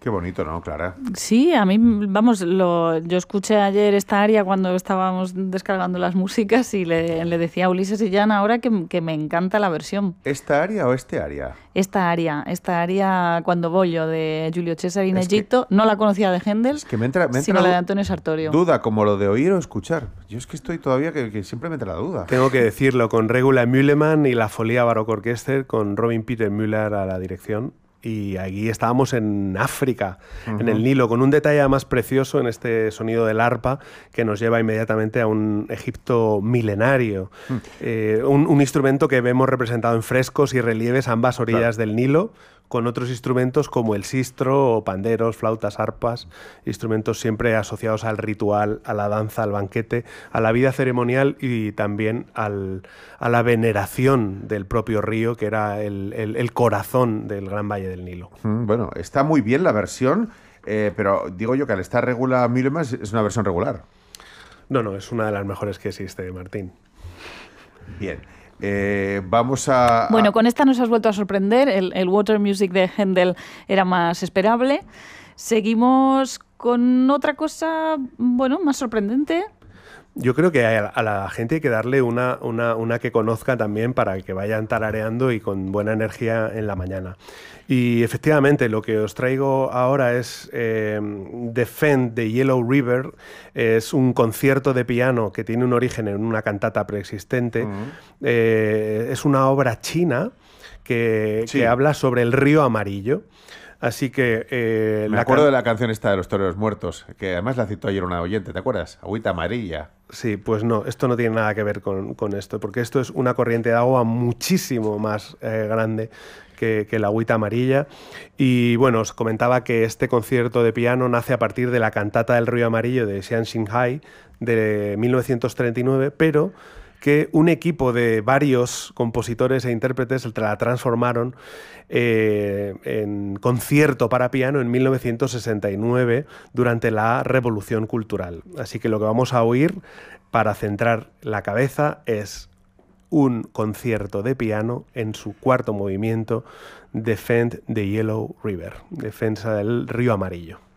Qué bonito, ¿no, Clara? Sí, a mí, vamos, yo escuché ayer esta aria cuando estábamos descargando las músicas y le decía a Ulises y Jan ahora que me encanta la versión. ¿Esta aria o este aria? Esta aria Cuando Voglio de Giulio Cesare in Es que, Egitto, no la conocía de Händel, es que me entra sino la de Antonio Sartorio. duda, como lo de oír o escuchar. Yo es que estoy todavía que siempre me entra la duda. Tengo que decirlo, con Regula Müllemann y la Folia Baroque Orchester, con Robin Peter Müller a la dirección. Y allí estábamos en África, en el Nilo, con un detalle más precioso en este sonido del arpa que nos lleva inmediatamente a un Egipto milenario. Un instrumento que vemos representado en frescos y relieves a ambas orillas del Nilo, con otros instrumentos como el sistro, o panderos, flautas, arpas, instrumentos siempre asociados al ritual, a la danza, al banquete, a la vida ceremonial y también a la veneración del propio río, que era el corazón del Gran Valle del Nilo. Bueno, está muy bien la versión, pero digo yo que al estar Regula Müllemann es una versión regular. No, es una de las mejores que existe, Martín. Bien. Vamos a... Bueno, con esta nos has vuelto a sorprender. El Water Music de Händel era más esperable. Seguimos con otra cosa, bueno, más sorprendente. Yo creo que a la gente hay que darle una que conozca también para que vayan tarareando y con buena energía en la mañana. Y efectivamente lo que os traigo ahora es The Fend de Yellow River. Es un concierto de piano que tiene un origen en una cantata preexistente. Es una obra china que habla sobre el río amarillo. Así que... Me acuerdo de la canción esta de los toreros muertos, que además la citó ayer una oyente, ¿te acuerdas? Agüita amarilla. Sí, pues no, esto no tiene nada que ver con esto, porque esto es una corriente de agua muchísimo más grande que la agüita amarilla. Y bueno, os comentaba que este concierto de piano nace a partir de la cantata del río amarillo de Xian Xinhai de 1939, pero que un equipo de varios compositores e intérpretes la transformaron en concierto para piano en 1969 durante la Revolución Cultural. Así que lo que vamos a oír para centrar la cabeza es un concierto de piano en su cuarto movimiento, Defend the Yellow River, Defensa del Río Amarillo.